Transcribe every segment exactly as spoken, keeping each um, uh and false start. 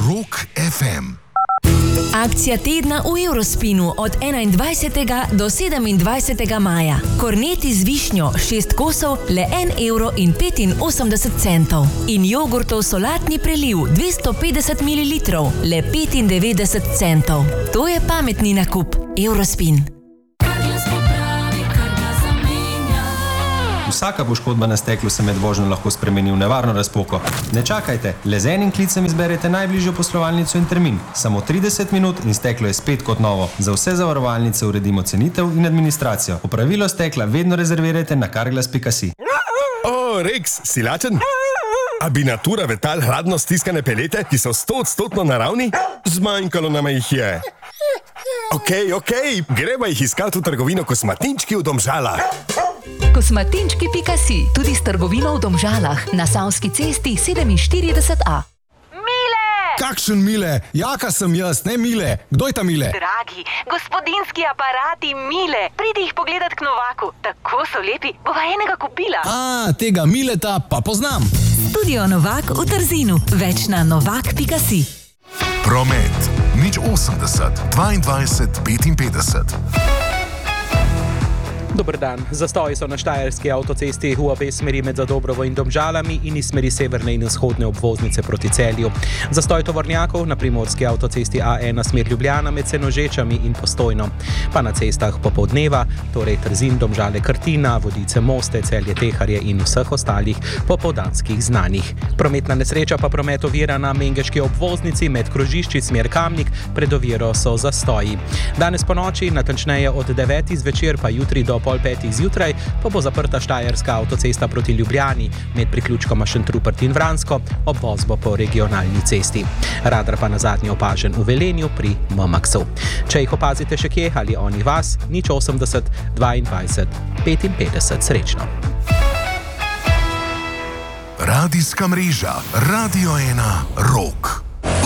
Rock ef em. Akcija tedna v Eurospinu od enaindvajsetega do sedemindvajsetega maja. Korneti z višnjo šest kosov le en evro in petinosemdeset centov. In jogurtov solatni preliv dvesto petdeset mililitrov le petindevetdeset centov. To je pametni nakup. Eurospin. Vsaka poškodba na steklu se med vožnjo lahko spremeni v nevarno razpoko. Ne čakajte, le z enim klicem izberete najbližjo poslovalnico in termin. Samo trideset minut in steklo je spet kot novo. Za vse zavarovalnice uredimo cenitev in administracijo. Opravilo stekla vedno rezervirajte na carglass pika si. O, Rex, si lačen? A bi Natura Vetal hladno stiskane pelete, ki so sto odstotno naravni? Zmanjkalo nama jih je. Okej, okej, greva jih iskati v trgovino Kosmatinčki v Domžalah. Kosmatinčki pika si, tudi s trgovino v Domžalah, na Savski cesti sedeminštirideset a. Mile! Kakšen Mile? Jaka sem jaz, ne Mile. Kdo je ta Mile? Dragi, gospodinski aparati Mile. Pridi jih pogledat k Novaku. Tako so lepi, bova enega kupila. A, tega Mileta pa poznam. Studio Novak v Trzinu. Več na novak pika si. Promet. Nič osemdeset, dvaindvajset, petinpetdeset. Dober dan. Zastoji so na štajerski avtocesti v obe smeri med Zadobrovo in Domžalami in iz smeri severne in vzhodne obvoznice proti Celju. Zastoj tovornjakov na primorski avtocesti A ena smer Ljubljana med Senožečami in Postojno. Pa na cestah popoldneva, torej Trzin, Domžale, Krtina, Vodice, Moste, Celje, Teharje in vseh ostalih popoldanskih znanih. Prometna nesreča pa promet ovira na mengeški obvoznici med krožišči smer Kamnik, pred oviro so zastoji. Danes po noči, natančneje od devetih zvečer pa jutri do pol petih zjutraj, pa bo zaprta štajerska avtocesta proti Ljubljani med priključkoma Šentrupert in Vransko, obvoz bo po regionalni cesti. Radar pa nazadnje opažen v Velenju pri Mamaksu. Če jih opazite še kje ali oni vas, nič osemdeset, dvaindvajset, petinpetdeset, srečno. Radijska mreža Radio ena Rock.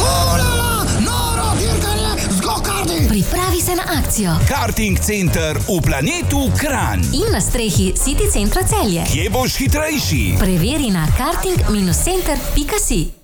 Pripravi se na akcijo. Karting center v planetu Kranj. In na strehi City centra Celje. Kje boš hitrejši? Preveri na karting center pika si.